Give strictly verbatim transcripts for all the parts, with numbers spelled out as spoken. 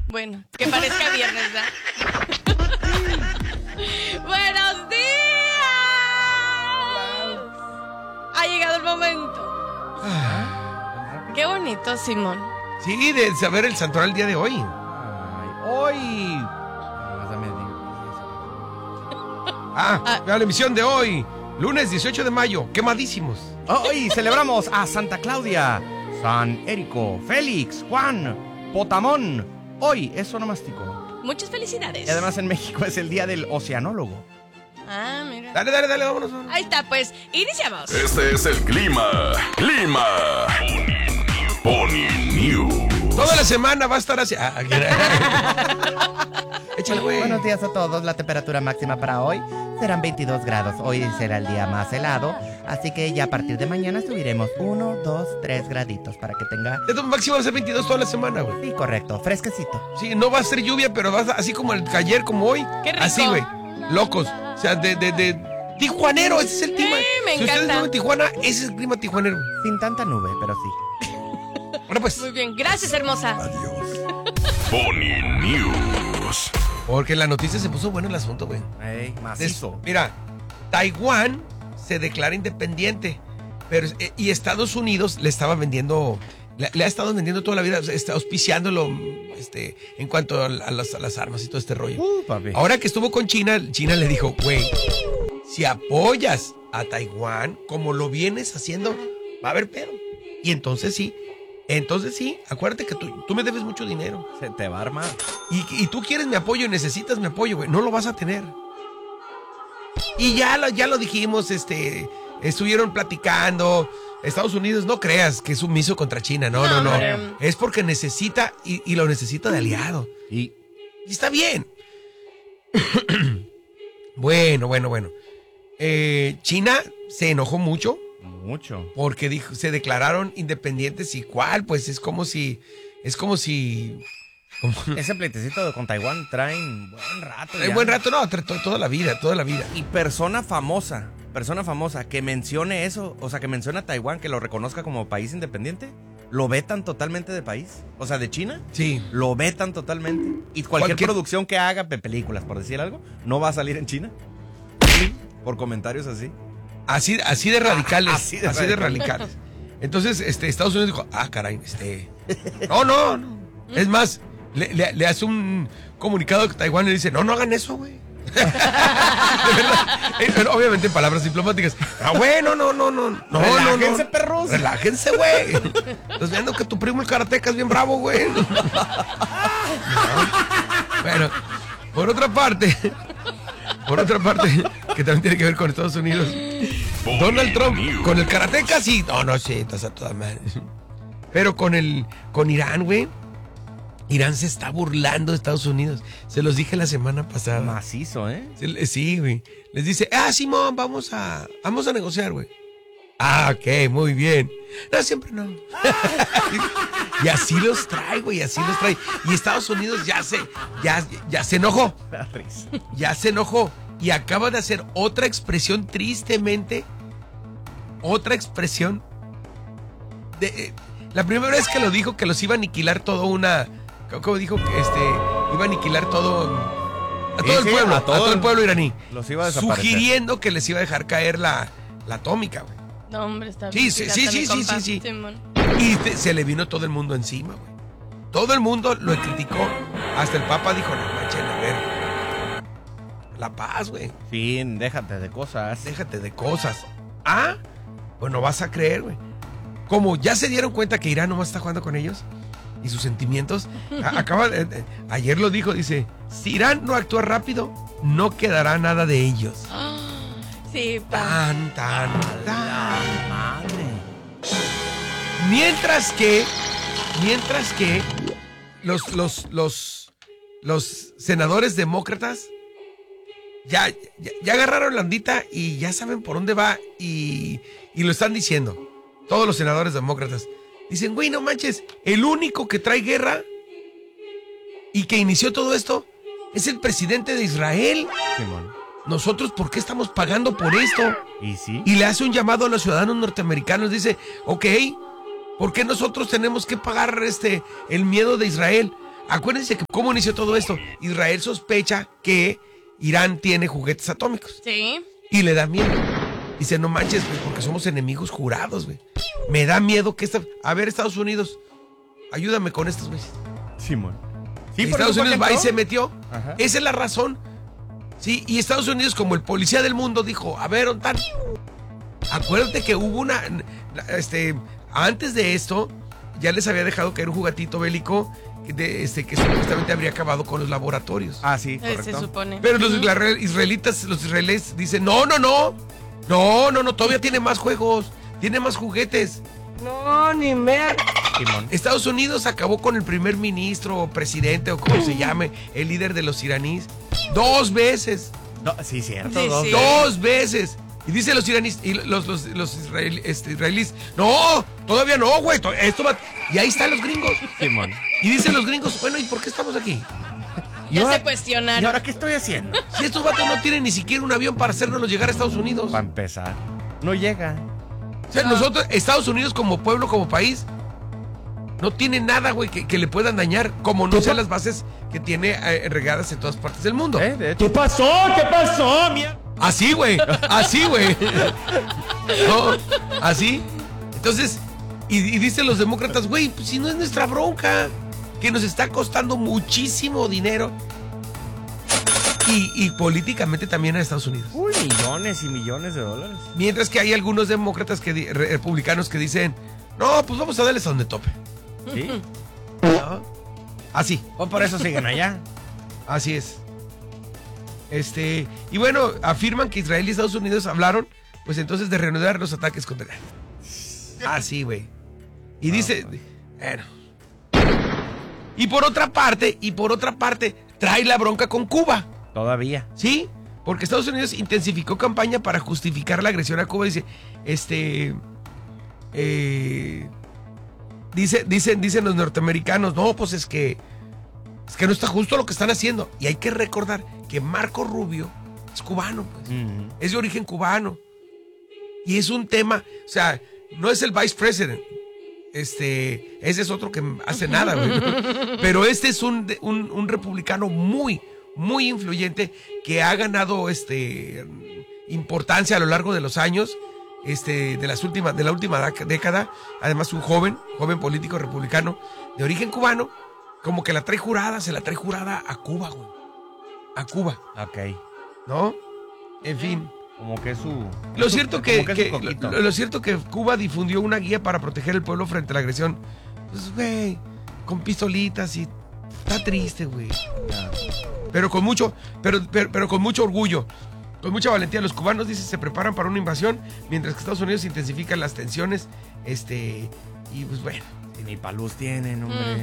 Bueno, que parezca viernes, ¿verdad? ¡Buenos días! Ha llegado el momento. Qué bonito, Simón. Sí, de saber el santoral el día de hoy. Ay, hoy. Ah, ah, la emisión de hoy, lunes dieciocho de mayo, quemadísimos. Hoy celebramos a Santa Claudia, San Érico, Félix, Juan, Potamón. Hoy es onomástico. Muchas felicidades. Y además en México es el día del oceanólogo. Ah, mira. Dale, dale, dale, vámonos. vámonos. Ahí está, pues, iniciamos. Este es el clima. Clima. Pony News. Toda la semana va a estar así. Ah, échale, güey. Buenos días a todos. La temperatura máxima para hoy serán veintidós grados. Hoy será el día más helado, así que ya a partir de mañana subiremos uno, dos, tres graditos para que tenga... Esto máximo va a ser veintidós toda la semana, güey. Sí, correcto, fresquecito. Sí, no va a ser lluvia, pero va a ser así como el ayer, como hoy. Qué rico. Así, güey. Locos. O sea, de, de, de tijuanero, ese es el clima. Sí, me si encanta. ustedes viven en Tijuana, ese es el clima tijuanero. Sin tanta nube, pero sí. Bueno, pues. Muy bien, gracias, hermosa. Pony News. Porque la noticia se puso bueno el asunto, güey. Ey, macizo. Des- Mira, Taiwán se declara independiente, pero eh, y Estados Unidos le estaba vendiendo, le, le ha estado vendiendo toda la vida, está auspiciándolo, este, en cuanto a, a, las, a las armas y todo este rollo. Uh, papi. Ahora que estuvo con China, China le dijo, güey, si apoyas a Taiwán como lo vienes haciendo, va a haber pedo. Y entonces sí, entonces sí, acuérdate que tú, tú me debes mucho dinero. Se te va a armar. Y, y tú quieres mi apoyo y necesitas mi apoyo, güey. No lo vas a tener. Y ya lo, ya lo dijimos, este, estuvieron platicando. Estados Unidos, no creas que es sumiso contra China. No, no, No, no. hombre. Es porque necesita y, y lo necesita de aliado. Y Y está bien. Bueno, bueno, bueno. Eh, China se enojó mucho mucho. porque dijo, se declararon independientes y cuál, pues es como si, es como si... como- Ese pleitecito con Taiwán traen buen rato. Hay ya. buen rato, no, tra- to- toda la vida, toda la vida. Y persona famosa, persona famosa que mencione eso, o sea, que mencione a Taiwán, que lo reconozca como país independiente, lo vetan totalmente de país. O sea, de China, Sí. lo vetan totalmente. Y cualquier, Cualquier- producción que haga de películas, por decir algo, no va a salir en China. Por comentarios así. Así, así de radicales. Así de así de radicales. radicales. Entonces, este, Estados Unidos dijo, ah, caray, este. No, no, no. Es más, le, le- le hace un comunicado a Taiwán y le dice, no, no hagan eso, güey. De verdad. Eh, pero obviamente en palabras diplomáticas. Ah, güey, no, no, no, no. No, Relájense, no, no. perros. Relájense, güey. Estás viendo que tu primo el karateca es bien bravo, güey. No. Bueno, por otra parte, por otra parte, que también tiene que ver con Estados Unidos. Donald Trump, con el karateca sí. No, no, sí, estás a toda madre. Pero con el, con Irán, güey. Irán se está burlando de Estados Unidos. Se los dije la semana pasada. Macizo, ¿eh? Se- Sí, güey. Les dice, ah, Simón, vamos a, vamos a negociar, güey. Ah, ok, muy bien. No, siempre no. Y así los trae, güey, así los trae. Y Estados Unidos ya se, ya, ya se enojó. Ya se enojó. Y acaba de hacer otra expresión, tristemente. Otra expresión. De, eh, la primera vez que lo dijo, que los iba a aniquilar todo una... ¿Cómo dijo? Que este, iba a aniquilar todo... A todo Sí, el sí, pueblo, a a todo todo el el- pueblo iraní. Los iba a desaparecer. Sugiriendo que les iba a dejar caer la, la atómica, güey. No, hombre, está Sí, bien. sí, pirata, sí, mi sí, sí, compa. sí, sí. Simón. Y te- se le vino todo el mundo encima, güey. Todo el mundo lo criticó. Hasta el Papa dijo, no manchen, a ver. La paz, güey. Fin, déjate de cosas. Déjate de cosas. Ah, pues no vas a creer, güey. Como ya se dieron cuenta que Irán nomás está jugando con ellos y sus sentimientos, a- acaba de, de- ayer lo dijo, dice, si Irán no actúa rápido, no quedará nada de ellos. Sí, pa. Tan, tan, tan. Madre. Mientras que, mientras que los, los, los, los senadores demócratas ya, ya, ya agarraron la ondita y ya saben por dónde va y, y lo están diciendo. Todos los senadores demócratas dicen, güey, no manches, el único que trae guerra y que inició todo esto es el presidente de Israel. Simón. Nosotros, ¿por qué estamos pagando por esto? ¿Y sí? Y le hace un llamado a los ciudadanos norteamericanos. Dice, ok, ¿por qué nosotros tenemos que pagar este, el miedo de Israel? acuérdense que cómo inició todo esto. Israel sospecha que Irán tiene juguetes atómicos. Sí. Y le da miedo. Dice, no manches, güey, porque somos enemigos jurados, güey. Me da miedo que esta... A ver, Estados Unidos, ayúdame con estos güeyes. Simón. Sí, por Estados eso Unidos fue que va y entró. se metió. Ajá. Esa es la razón. Sí, y Estados Unidos, como el policía del mundo, dijo, a ver, Ontan, acuérdate que hubo una... Este, antes de esto, ya les había dejado caer un juguetito bélico que, de, este, que supuestamente habría acabado con los laboratorios. Ah, sí, Eh, Se correcto. supone. Pero los Ujú. isra- israelitas, los israelíes dicen, no, no, no. No, no, no, todavía tiene más juegos, tiene más juguetes. No, ni mer. Simón. Estados Unidos acabó con el primer ministro o presidente o como se llame, el líder de los iraníes. Dos veces. No, sí, cierto. Sí, dos. sí. Dos veces. Y dicen los iraníes y los, los, los israel- este, israelíes, no, todavía no, güey. to- Esto va. Y ahí están los gringos. Simón. Y dicen los gringos, bueno, ¿y por qué estamos aquí? Ya ahora- se cuestionaron. ¿Y ahora qué estoy haciendo? Si estos vatos no tienen ni siquiera un avión para hacernos llegar a Estados Unidos. Para empezar. No llega. O sea, nosotros, Estados Unidos como pueblo, como país, no tiene nada, güey, que, que le puedan dañar, como no sean las bases que tiene eh, regadas en todas partes del mundo. ¿Eh? De hecho. ¿Qué pasó? ¿Qué pasó, mierda? Así, güey, así, güey. No, así. Entonces, y, y dicen los demócratas, güey, pues si no es nuestra bronca, que nos está costando muchísimo dinero. Y, y políticamente también a Estados Unidos. Uy, millones y millones de dólares. Mientras que hay algunos demócratas, que di- re- republicanos, que dicen, no, pues vamos a darles a donde tope. ¿Sí? ¿No? Así, Pues por eso siguen allá. así es. Este, y bueno, afirman que Israel y Estados Unidos hablaron, pues entonces de reanudar los ataques contra Irán. Así, güey. Y dice, bueno. Y por otra parte, y por otra parte, trae la bronca con Cuba. Todavía. ¿Sí? Porque Estados Unidos intensificó campaña para justificar la agresión a Cuba. Dice, este... eh, dice, dicen, dicen los norteamericanos, no, pues es que... Es que no está justo lo que están haciendo. Y hay que recordar que Marco Rubio es cubano, pues. Ujú. Es de origen cubano. Y es un tema, o sea, no es el vice president. Este, ese es otro que hace nada, güey. Pero este es un, un, un republicano muy, muy influyente que ha ganado este importancia a lo largo de los años, este, de las últimas, de la última dac- década. Además, un joven, joven político republicano de origen cubano, como que la trae jurada, se la trae jurada a Cuba, güey. A Cuba, Ok. ¿no? En fin. Como que es su... Lo su- cierto como que, es su que- coquito. lo, lo cierto que Cuba difundió una guía para proteger el pueblo frente a la agresión. Pues, güey, con pistolitas y está triste, güey. Pero con mucho, pero, pero, pero con mucho orgullo, con mucha valentía. Los cubanos, dicen, se preparan para una invasión, mientras que Estados Unidos intensifica las tensiones. Este, y pues bueno, Y ni paluz tienen, hombre.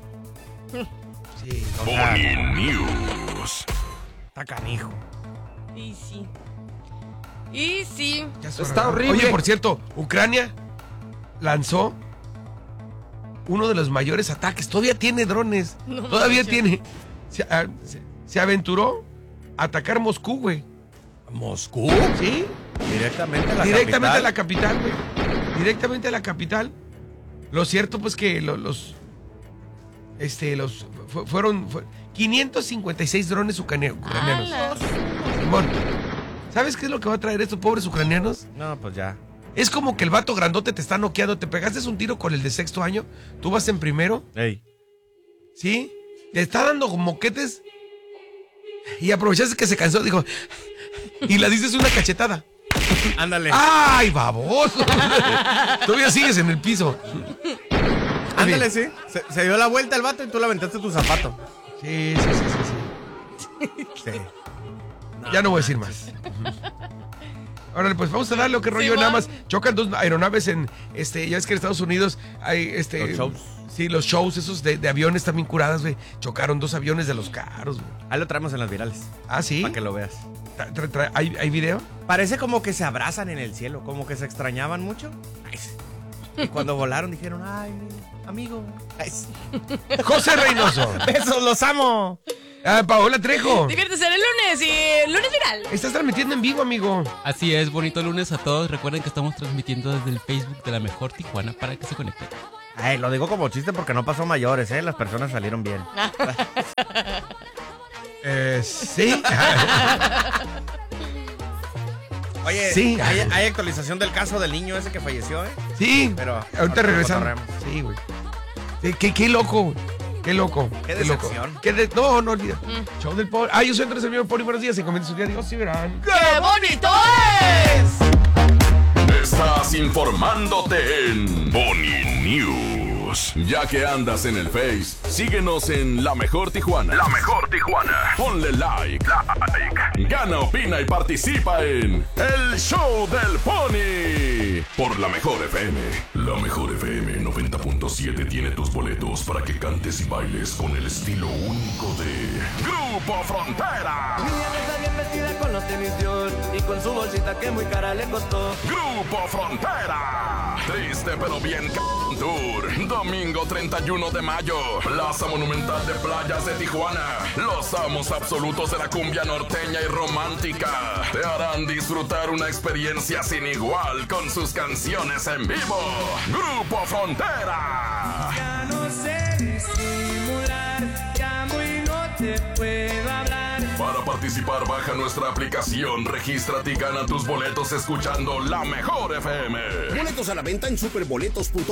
sí. O sea, Pony News. está canijo. Y sí. Y sí. Ya es Está hora. horrible. Oye, por cierto, Ucrania lanzó uno de los mayores ataques. Todavía tiene drones. No Todavía manches. tiene. Se, a- se- se aventuró a atacar Moscú, güey. ¿Moscú? ¿Sí? Directamente a la Directamente capital. a la capital, güey. Directamente a la capital. Lo cierto, pues, que lo- los. Este, los. fu- fueron. fue- quinientos cincuenta y seis drones ucrania- ucranianos. Alas. Simón, ¿sabes qué es lo que va a traer estos pobres ucranianos? No, pues ya. Es como que el vato grandote te está noqueando. Te pegaste un tiro con el de sexto año. Tú vas en primero. Ey. ¿Sí? Te está dando moquetes. Y aprovechaste que se cansó. Dijo. Y le dices una cachetada. Ándale. ¡Ay, baboso! Todavía sigues en el piso. Ándale, sí. Se, se dio la vuelta el vato y tú le aventaste tu zapato. Sí, sí, sí, sí. sí. Sí. Ya no voy a decir más. Órale, pues vamos a darle o qué rollo. Sí, Nada va. más chocan dos aeronaves en, este, ya ves que en Estados Unidos hay, este... Los shows. Sí, los shows esos de, de aviones también curadas, güey. Chocaron dos aviones de los caros, güey. Ahí lo traemos en las virales. Ah, ¿sí? Para que lo veas. Tra- tra- tra- ¿Hay, ¿Hay video? Parece como que se abrazan en el cielo, como que se extrañaban mucho. Ay, sí. Y cuando volaron dijeron, ay, amigo. Ay, sí. José Reynoso. Besos, los amo. Ah, Paola Trejo. Diviértese el lunes y lunes viral. Estás transmitiendo en vivo, amigo. Así es, bonito lunes a todos. Recuerden que estamos transmitiendo desde el Facebook de La Mejor Tijuana para que se conecten. Ay, lo digo como chiste porque no pasó mayores, ¿eh? Las personas salieron bien. Eh, sí. Oye, Sí. ¿hay, hay actualización del caso del niño ese que falleció, ¿eh? Sí. Pero ahorita ahorita regresamos. cotorreamos. Sí, güey. Sí, qué, qué loco, güey. Qué loco. Qué loco. decepción. Qué de- no, no olvida. Show del Poli. Ah, yo soy Andrés el mío Poli. Buenos días. Se comienza su día. Dios, sí verán. ¡Qué bonito es! Estás informándote en Boni News. Ya que andas en el Face, síguenos en La Mejor Tijuana. La Mejor Tijuana. Ponle like. Like. Gana, opina y participa en El Show del Pony. Por La Mejor F M. La Mejor F M noventa punto siete tiene tus boletos para que cantes y bailes con el estilo único de Grupo Frontera. Niña está bien vestida con los tenis Dior y con su bolsita que muy cara le costó. Grupo Frontera. Triste pero bien c*** Tour. Domingo treinta y uno de mayo. Plaza Monumental de Playas de Tijuana. Los amos absolutos de la cumbia norteña y romántica te harán disfrutar una experiencia sin igual con sus canciones en vivo. Grupo Frontera. Ya no sé disimular, llamo y no te puedo hablar. Para participar, baja nuestra aplicación, regístrate y gana tus boletos escuchando La Mejor F M. Boletos a la venta en superboletos punto com.